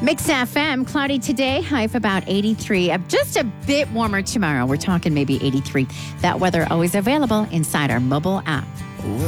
Mix FM, cloudy today, high of about 83. Just a bit warmer tomorrow. We're talking maybe 83. That weather always available inside our mobile app.